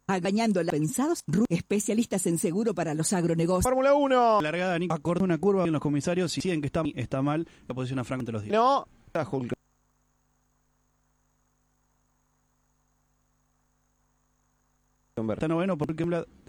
Agañando la pensados, especialistas en seguro para los agronegocios. Fórmula 1. Largada, Nico acorta una curva en los comisarios y siguen que está mal, la posiciona Frank de los días. No. Hulk. Está noveno porque